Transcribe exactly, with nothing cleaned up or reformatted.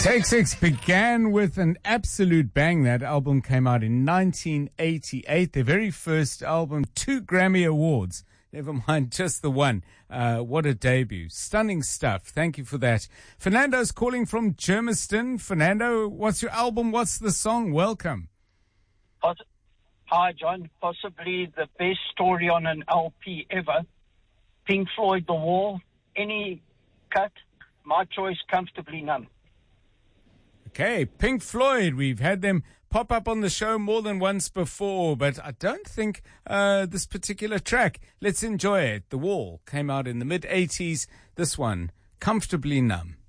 Take Six began with an absolute bang. That album came out in nineteen eighty-eight, their very first album, two Grammy Awards. Never mind just the one. Uh, what a debut. Stunning stuff. Thank you for that. Fernando's calling from Germiston. Fernando, what's your album? What's the song? Welcome. Hi, John. Possibly the best story on an L P ever. Pink Floyd, The Wall. Any cut. My choice, Comfortably Numb. Okay, Pink Floyd. We've had them pop up on the show more than once before, but I don't think uh, this particular track. Let's enjoy it. The Wall came out in the mid-eighties. This one, Comfortably Numb.